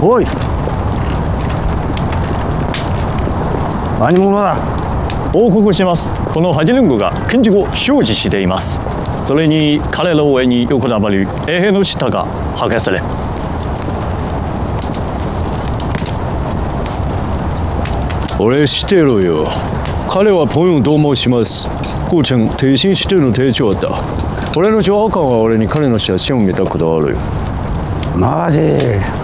おい、何者だ。 報告します。この8年後が建築を承知しています。それに彼の上に横たわる衛兵の下が破壊され。 俺知ってるよ。彼は不用と申します。顧城提信してる手帳だ。俺の情報官は俺に彼の写真を見たことあるよ。 マジ